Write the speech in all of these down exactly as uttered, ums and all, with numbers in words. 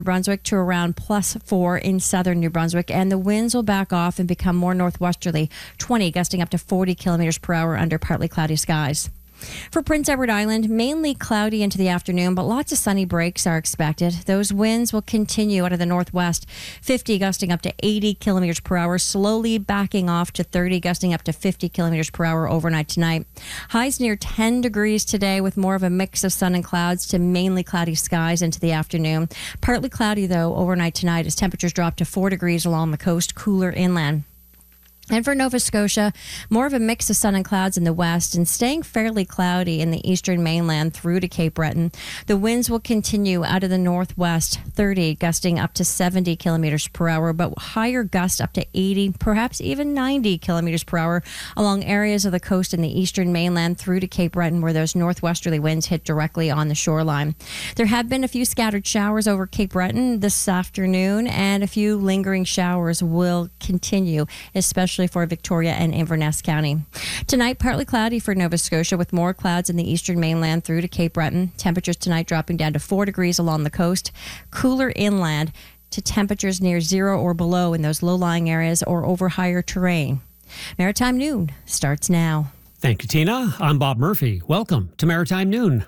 Brunswick to around plus four in southern New Brunswick, and the winds will back off and become more northwesterly, twenty gusting up to forty kilometers per hour under partly cloudy skies. For Prince Edward Island, mainly cloudy into the afternoon, but lots of sunny breaks are expected. Those winds will continue out of the northwest, fifty gusting up to eighty kilometers per hour, slowly backing off to thirty gusting up to fifty kilometers per hour overnight tonight. Highs near ten degrees today with more of a mix of sun and clouds to mainly cloudy skies into the afternoon. Partly cloudy, though, overnight tonight as temperatures drop to four degrees along the coast, cooler inland. And for Nova Scotia, more of a mix of sun and clouds in the west and staying fairly cloudy in the eastern mainland through to Cape Breton. The winds will continue out of the northwest, thirty gusting up to seventy kilometers per hour, but higher gusts up to eighty, perhaps even ninety kilometers per hour along areas of the coast in the eastern mainland through to Cape Breton, where those northwesterly winds hit directly on the shoreline. There have been a few scattered showers over Cape Breton this afternoon, and a few lingering showers will continue, especially for Victoria and Inverness County. Tonight, partly cloudy for Nova Scotia with more clouds in the eastern mainland through to Cape Breton. Temperatures tonight dropping down to four degrees along the coast. Cooler inland to temperatures near zero or below in those low-lying areas or over higher terrain. Maritime Noon starts now. Thank you, Tina. I'm Bob Murphy. Welcome to Maritime Noon.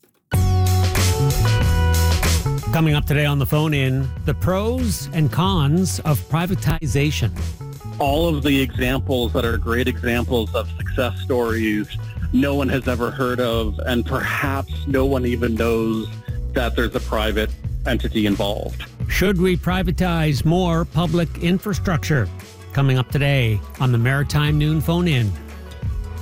Coming up today on the phone in, the pros and cons of privatization. All of the examples that are great examples of success stories no one has ever heard of, and perhaps no one even knows that there's a private entity involved. Should we privatize more public infrastructure? Coming up today on the Maritime Noon phone in.